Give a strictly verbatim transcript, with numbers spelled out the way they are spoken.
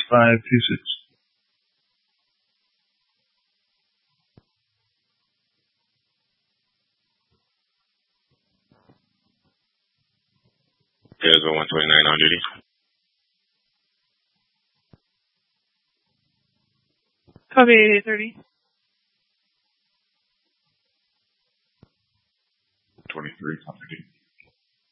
five two six. Caswell one twenty-nine on duty. Copy eight thirty. twenty-three on duty.